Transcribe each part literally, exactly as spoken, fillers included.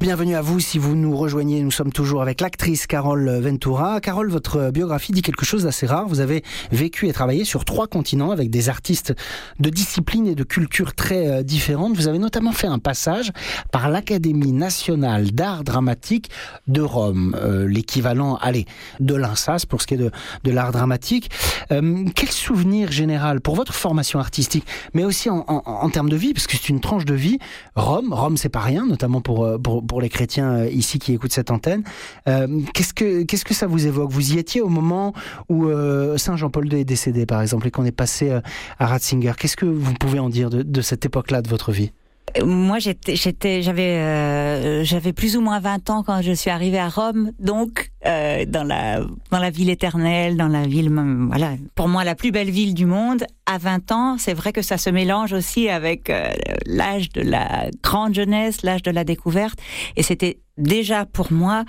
Bienvenue à vous si vous nous rejoignez. Nous sommes toujours avec l'actrice Carole Ventura. Carole, votre biographie dit quelque chose d'assez rare. Vous avez vécu et travaillé sur trois continents avec des artistes de disciplines et de cultures très différentes. Vous avez notamment fait un passage par l'Académie nationale d'art dramatique de Rome, euh, l'équivalent, allez, de l'I N S A S pour ce qui est de, de l'art dramatique. Euh, quel souvenir général pour votre formation artistique, mais aussi en, en, en termes de vie, parce que c'est une tranche de vie. Rome, Rome, c'est pas rien, notamment pour pour pour les chrétiens ici qui écoutent cette antenne. Euh, qu'est-ce que qu'est-ce que ça vous évoque? Vous y étiez au moment où euh, Saint Jean-Paul deux est décédé, par exemple, et qu'on est passé euh, à Ratzinger. Qu'est-ce que vous pouvez en dire de, de cette époque-là de votre vie? Moi, j'étais, j'étais, j'avais, euh, j'avais plus ou moins vingt ans quand je suis arrivée à Rome, donc euh, dans la dans la ville éternelle, dans la ville, voilà, pour moi la plus belle ville du monde. À vingt ans, c'est vrai que ça se mélange aussi avec euh, l'âge de la grande jeunesse, l'âge de la découverte, et c'était déjà pour moi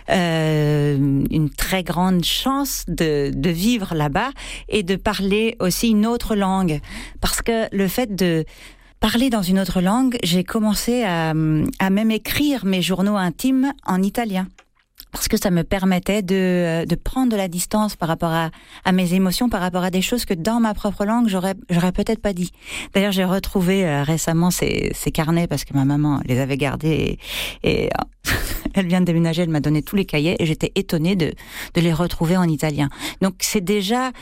euh, une très grande chance de, de vivre là-bas et de parler aussi une autre langue, parce que le fait de parler dans une autre langue, j'ai commencé à, à même écrire mes journaux intimes en italien. Parce que ça me permettait de, de prendre de la distance par rapport à, à mes émotions, par rapport à des choses que dans ma propre langue, j'aurais, j'aurais peut-être pas dit. D'ailleurs, j'ai retrouvé euh, récemment ces, ces carnets parce que ma maman les avait gardés et, et elle vient de déménager, elle m'a donné tous les cahiers et j'étais étonnée de, de les retrouver en italien. Donc c'est déjà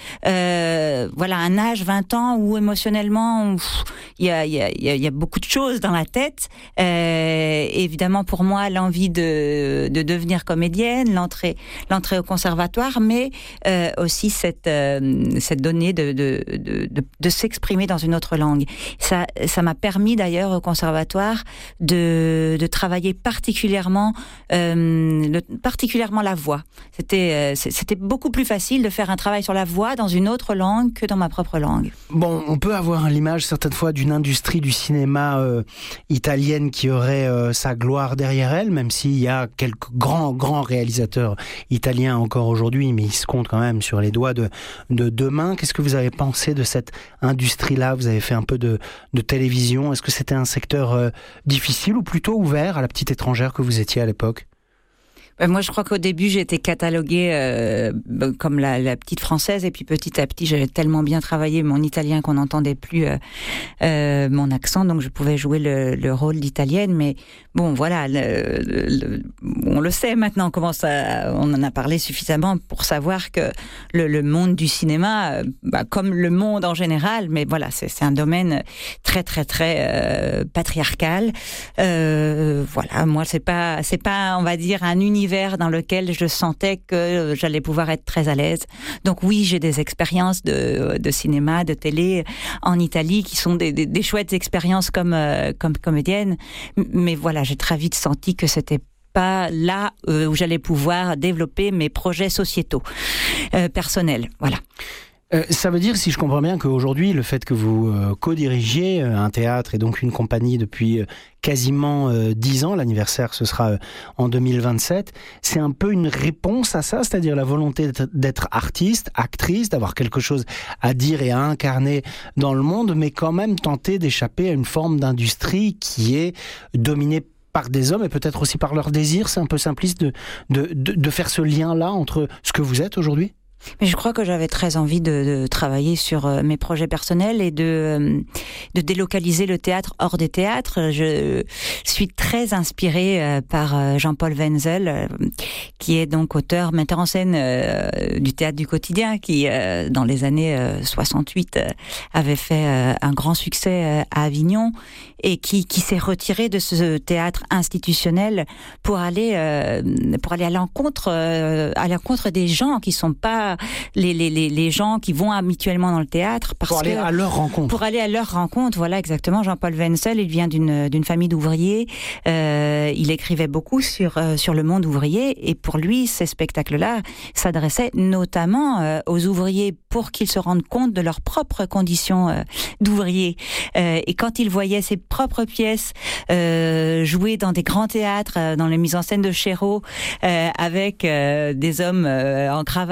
euh, voilà un âge, vingt ans, où émotionnellement il y a, y, a, y a beaucoup de choses dans la tête. Euh, évidemment pour moi l'envie de, de devenir comédienne, l'entrée, l'entrée au conservatoire, mais euh, aussi cette, euh, cette donnée de, de, de, de, de s'exprimer dans une autre langue. Ça, ça m'a permis d'ailleurs au conservatoire de, de travailler particulièrement Euh, le, particulièrement la voix. C'était, euh, c'était beaucoup plus facile de faire un travail sur la voix dans une autre langue que dans ma propre langue. Bon, on peut avoir l'image certaines fois d'une industrie du cinéma euh, italienne qui aurait euh, sa gloire derrière elle, même s'il y a quelques grands, grands réalisateurs italiens encore aujourd'hui, mais ils se comptent quand même sur les doigts de, de deux mains. Qu'est-ce que vous avez pensé de cette industrie-là? Vous avez fait un peu de, de télévision. Est-ce que c'était un secteur euh, difficile ou plutôt ouvert à la petite étrangère que vous étiez à l'époque? Moi, je crois qu'au début, j'ai été cataloguée euh, comme la, la petite française, et puis petit à petit, j'avais tellement bien travaillé mon italien qu'on n'entendait plus euh, euh, mon accent, donc je pouvais jouer le, le rôle d'italienne. Mais bon, voilà, le, le, on le sait maintenant, comment ça, on en a parlé suffisamment pour savoir que le, le monde du cinéma, bah, comme le monde en général, mais voilà, c'est, c'est un domaine très, très, très euh, patriarcal. Euh, voilà, moi, c'est pas, c'est pas, on va dire, un univers dans lequel je sentais que j'allais pouvoir être très à l'aise. Donc oui, j'ai des expériences de, de cinéma, de télé en Italie qui sont des, des, des chouettes expériences comme, euh, comme comédienne. Mais voilà, j'ai très vite senti que c'était pas là euh, où j'allais pouvoir développer mes projets sociétaux, euh, personnels. Voilà. Euh, ça veut dire, si je comprends bien, qu'aujourd'hui, le fait que vous euh, co-dirigiez euh, un théâtre et donc une compagnie depuis euh, quasiment euh, dix ans, l'anniversaire ce sera euh, en deux mille vingt-sept, c'est un peu une réponse à ça, c'est-à-dire la volonté d'être, d'être artiste, actrice, d'avoir quelque chose à dire et à incarner dans le monde, mais quand même tenter d'échapper à une forme d'industrie qui est dominée par des hommes et peut-être aussi par leur désir. C'est un peu simpliste de, de, de, de faire ce lien-là entre ce que vous êtes aujourd'hui? Mais je crois que j'avais très envie de, de travailler sur euh, mes projets personnels et de, euh, de délocaliser le théâtre hors des théâtres. Je suis très inspirée euh, par euh, Jean-Paul Wenzel, euh, qui est donc auteur, metteur en scène euh, du théâtre du quotidien, qui euh, dans les années euh, soixante-huit euh, avait fait euh, un grand succès euh, à Avignon et qui, qui s'est retiré de ce théâtre institutionnel pour aller euh, pour aller à l'encontre euh, à l'encontre des gens qui sont pas les les les, les gens qui vont habituellement dans le théâtre, parce pour aller que, à leur rencontre. Pour aller à leur rencontre, voilà, exactement. Jean-Paul Wenzel, il vient d'une d'une famille d'ouvriers. Euh, il écrivait beaucoup sur euh, sur le monde ouvrier, et pour lui, ces spectacles-là s'adressaient notamment euh, aux ouvriers pour qu'ils se rendent compte de leurs propres conditions euh, d'ouvriers. Euh, et quand il voyait ses propres pièces euh, jouées dans des grands théâtres, euh, dans les mises en scène de Chéreau, euh, avec euh, des hommes euh, en cravate et des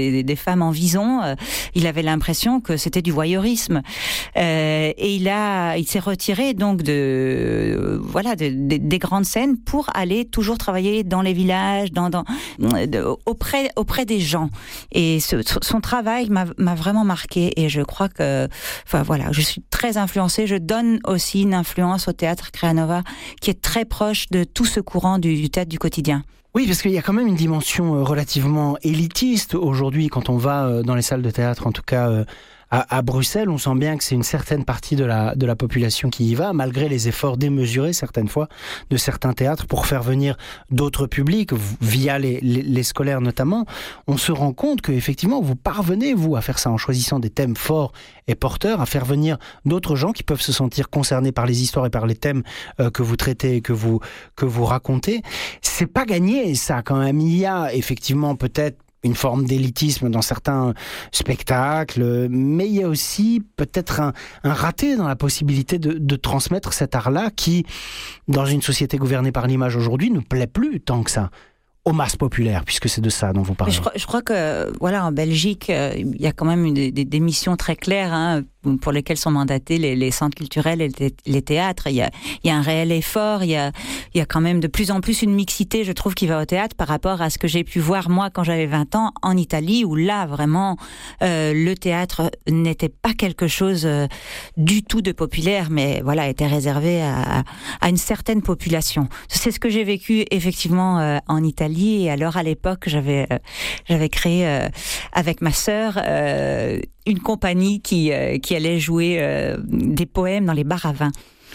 des, des femmes en vison, euh, il avait l'impression que c'était du voyeurisme. Euh, et il a, il s'est retiré donc de, euh, voilà, de, de, des grandes scènes pour aller toujours travailler dans les villages, dans, dans, de, auprès, auprès des gens. Et ce, son travail m'a, m'a vraiment marqué. Et je crois que, enfin voilà, je suis très influencée. Je donne aussi une influence au théâtre Créanova qui est très proche de tout ce courant du, du théâtre du quotidien. Oui, parce qu'il y a quand même une dimension relativement élitiste aujourd'hui quand on va dans les salles de théâtre, en tout cas à, à Bruxelles. On sent bien que c'est une certaine partie de la, de la population qui y va, malgré les efforts démesurés certaines fois de certains théâtres pour faire venir d'autres publics, via les, les, les scolaires notamment. On se rend compte qu'effectivement, vous parvenez, vous, à faire ça en choisissant des thèmes forts et porteurs, à faire venir d'autres gens qui peuvent se sentir concernés par les histoires et par les thèmes euh, que vous traitez et que vous, que vous racontez. C'est pas gagné, ça, quand même. Il y a effectivement peut-être une forme d'élitisme dans certains spectacles, mais il y a aussi peut-être un, un raté dans la possibilité de, de transmettre cet art-là qui, dans une société gouvernée par l'image aujourd'hui, ne plaît plus tant que ça aux masses populaires, puisque c'est de ça dont vous parlez. Je crois, je crois que, voilà, en Belgique, euh, il y a quand même une, des, des missions très claires, hein, pour lesquelles sont mandatés les, les centres culturels et les, les théâtres. Il y a, il y a un réel effort, il y a, il y a quand même de plus en plus une mixité, je trouve, qui va au théâtre par rapport à ce que j'ai pu voir, moi, quand j'avais vingt ans, en Italie, où là, vraiment, euh, le théâtre n'était pas quelque chose euh, du tout de populaire, mais voilà, était réservé à, à une certaine population. C'est ce que j'ai vécu, effectivement, euh, en Italie. Et alors, à l'époque, j'avais, euh, j'avais créé, euh, avec ma sœur, euh, une compagnie qui, euh, qui allait jouer euh, des poèmes dans les bars à vin.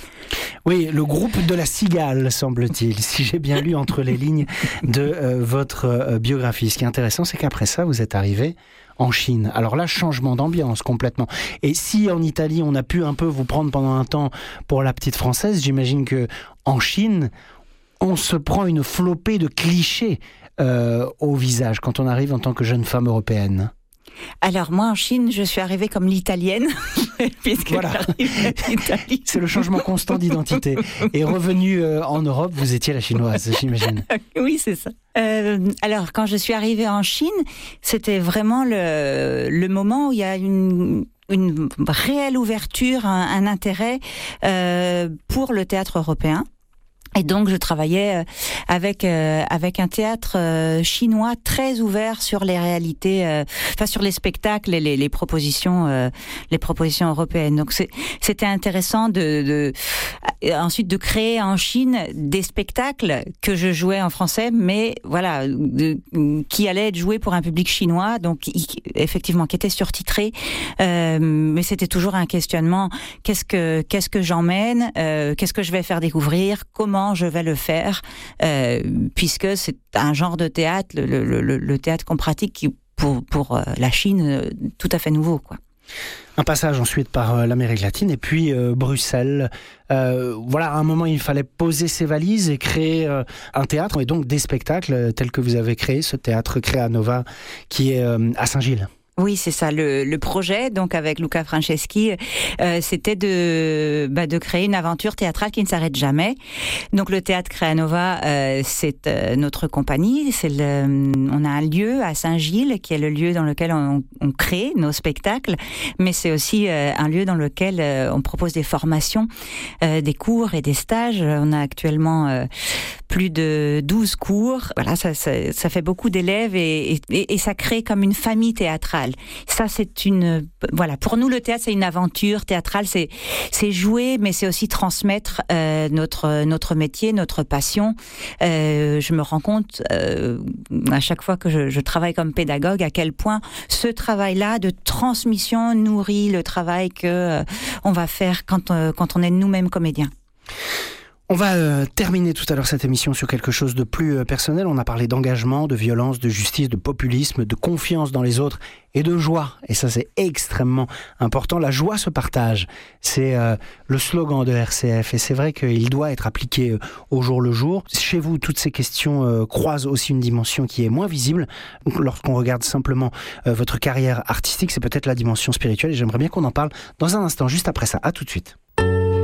Oui, le groupe de la Cigale, semble-t-il, si j'ai bien lu entre les lignes de euh, votre euh, biographie. Ce qui est intéressant, c'est qu'après ça, vous êtes arrivé en Chine. Alors là, changement d'ambiance complètement. Et si en Italie, on a pu un peu vous prendre pendant un temps pour la petite française, j'imagine que en Chine, on se prend une flopée de clichés euh, au visage quand on arrive en tant que jeune femme européenne. Alors moi en Chine, je suis arrivée comme l'italienne, puisque voilà. l'Italie. C'est le changement constant d'identité. Et revenu euh, en Europe, vous étiez la chinoise, j'imagine. Oui, c'est ça. Euh, alors quand je suis arrivée en Chine, c'était vraiment le, le moment où il y a une... une réelle ouverture, un, un intérêt euh, pour le théâtre européen. Et donc je travaillais avec euh, avec un théâtre euh, chinois très ouvert sur les réalités, euh, enfin sur les spectacles et les, les propositions euh, les propositions européennes. Donc c'est, c'était intéressant de, de euh, ensuite de créer en Chine des spectacles que je jouais en français, mais voilà de, qui allaient être joués pour un public chinois, donc y, effectivement qui étaient surtitrés. Euh, mais c'était toujours un questionnement. Qu'est-ce que qu'est-ce que j'emmène, euh, qu'est-ce que je vais faire découvrir, comment je vais le faire, euh, puisque c'est un genre de théâtre, le, le, le théâtre qu'on pratique, qui pour, pour euh, la Chine, euh, tout à fait nouveau, quoi. Un passage ensuite par euh, l'Amérique latine et puis euh, Bruxelles. Euh, voilà, à un moment, il fallait poser ses valises et créer euh, un théâtre, et donc des spectacles euh, tels que vous avez créé, ce théâtre Créanova qui est euh, à Saint-Gilles. Oui, c'est ça. Le, le projet, donc avec Luca Franceschi, euh, c'était de, bah, de créer une aventure théâtrale qui ne s'arrête jamais. Donc le théâtre Créanova, euh, c'est euh, notre compagnie. C'est le, on a un lieu à Saint-Gilles qui est le lieu dans lequel on, on crée nos spectacles, mais c'est aussi euh, un lieu dans lequel euh, on propose des formations, euh, des cours et des stages. On a actuellement euh, plus de douze cours. Voilà, ça, ça, ça fait beaucoup d'élèves et, et, et ça crée comme une famille théâtrale. Ça, c'est une, voilà, pour nous, le théâtre, c'est une aventure théâtrale, c'est, c'est jouer, mais c'est aussi transmettre euh, notre, notre métier, notre passion. Euh, je me rends compte, euh, à chaque fois que je, je travaille comme pédagogue, à quel point ce travail-là de transmission nourrit le travail que euh, on va faire quand, euh, quand on est nous-mêmes comédiens. On va euh, terminer tout à l'heure cette émission sur quelque chose de plus euh, personnel. On a parlé d'engagement, de violence, de justice, de populisme, de confiance dans les autres et de joie. Et ça, c'est extrêmement important. La joie se partage. C'est euh, le slogan de R C F. Et c'est vrai qu'il doit être appliqué euh, au jour le jour. Chez vous, toutes ces questions euh, croisent aussi une dimension qui est moins visible. Lorsqu'on regarde simplement euh, votre carrière artistique, c'est peut-être la dimension spirituelle. Et j'aimerais bien qu'on en parle dans un instant, juste après ça. À tout de suite.